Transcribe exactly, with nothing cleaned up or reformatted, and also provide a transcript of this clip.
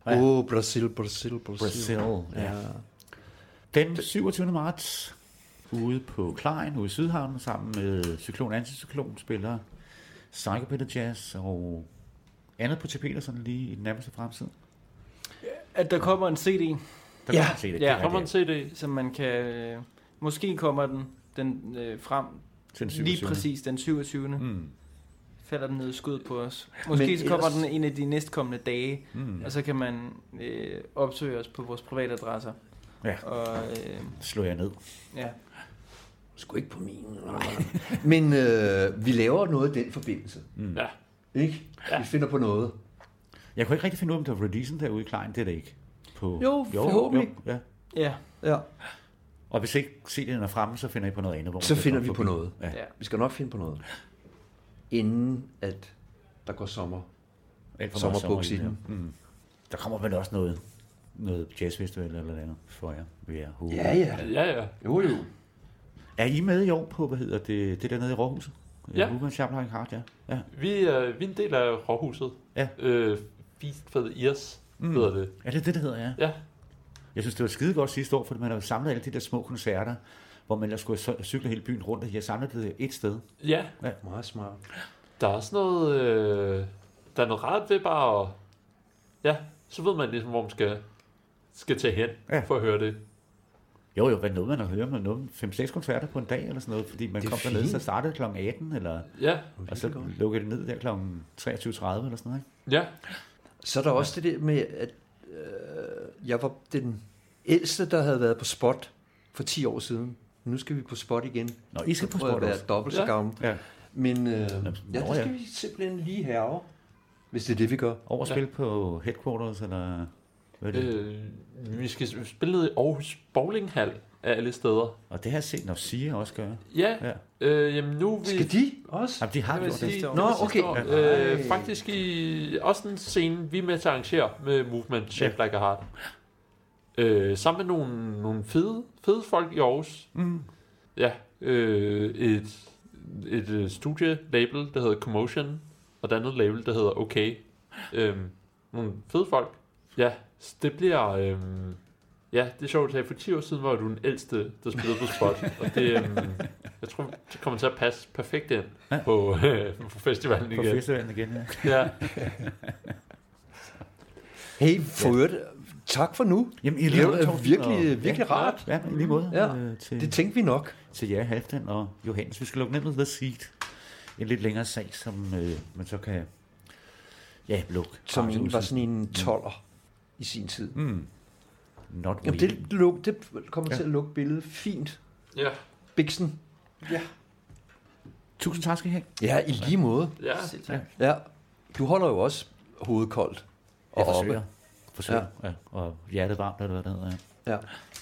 Åh, oh, Brasil, Brasil, Brasil. Brasil, ja. ja. Den syvogtyvende marts ude på Klein, ude i Sydhavnen, sammen med Cyklon Anticyklon, spiller Psycho Jazz og andet på T. Petersen lige i den nærmeste fremtid. At der kommer en C D. Der ja, kommer en C D, ja, kommer en C D, som man kan... Måske kommer den, den øh, frem den lige præcis den syvogtyvende Mm. Falder den ned i skud på os. Måske Men så kommer ellers... den en af de næstkommende dage, mm. og så kan man øh, opsøge os på vores private adresser. Ja, og øh, slå jer ned. Ja. Sgu ikke på min. Men øh, vi laver noget i den forbindelse. Mm. Ja. Ikke? Ja. Vi finder på noget. Jeg kunne ikke rigtig finde ud af, om det var releasen derude i Klein. Det er det ikke. På... Jo, jo, forhåbentlig. Jo, ja. Ja. ja. Og hvis ikke C D'en er fremme, så finder I på noget andet. Hvor så finder vi på noget. Ja. Ja. Vi skal nok finde på noget. Inden at der går sommer. Sommerbuks i den. Mm. Der kommer vel også noget, noget jazzfestival eller andet for jer. Ved jer. Ja, ja. Ja, ja. Jo, jo. Er I med i år på, hvad hedder det, det der nede i Råhuset? Ja. Movement Shablang Hard, ja. ja. Vi, er, vi er en del af Råhuset. Ja. Øh, Feast for the Ears, mm. hedder det. Ja, det er det, det hedder, ja. Ja. Jeg synes, det var skide godt sidste år, fordi man har samlet alle de der små koncerter, hvor man skulle cykle hele byen rundt, og de har samlet det et sted. Ja. ja. Meget smart. Der er også noget, øh, der er noget rart ved bare at, ja, så ved man ligesom, hvor man skal, skal tage hen ja. for at høre det. Jo, jo, hvad noget man har hørt med noget, fem seks koncerter på en dag eller sådan noget, fordi man kom dernede, så startede klokken atten, eller, ja. og så lukkede det ned der klokken treogtyve tredive eller sådan noget, ikke? Ja. Så er der også det der med, at øh, jeg var den ældste, der havde været på Spot for ti år siden. Nu skal vi på Spot igen. Nå, I skal på Spot også. Være dobbelt så ja. gammel. Ja. Men øh, ja, det skal vi simpelthen lige herre, hvis det er det, vi gør. Overspil ja. på Headquarters, eller hvad er det? Øh, vi skal spille ned i Aarhus Bowlinghal af alle steder. Og det har jeg set, når Sia også gør. Ja, ja. Øh, jamen nu... Vi... Skal de også? Jamen, de har gjort det. Nå, okay. Ja. Øh, faktisk i også en scene, vi er med til at arrangere med Movement Shaped ja. Like a Heart. Øh, sammen med nogle, nogle fede, fede folk i Aarhus. Mm. Ja, øh, et, et, et studie-label, der hedder Commotion, og et andet label, der hedder OK. Øh, nogle fede folk. Ja, det bliver... Øh, ja, det er sjovt, at for ti år siden var du den ældste, der spillede på Spot. Og det, øh, jeg tror, det kommer til at passe perfekt ind ja. på, øh, på festivalen igen. På festivalen igen, ja. ja. Hey, for øvrigt, tak for nu. Jamen, I det er virkelig, virkelig ja, rart. Ja, i lige måde. Ja, øh, til, det tænkte vi nok. Til jer, Halfdan og Johannes. Vi skal lukke ned med The Seed. En lidt længere sag, som øh, man så kan ja, lukke. Som en, var sådan en toller mm. i sin tid. Mm. Not Jamen, det, luk, det kommer ja. til at lukke billedet fint. Ja. Bixen. Ja. Tusind tak skal I have. Ja, i lige måde. Ja. ja. Du holder jo også hovedet koldt. Og jeg forsøger. Forsøger, ja. ja. Og hjertet varmt, eller hvad det hedder. Ja. ja.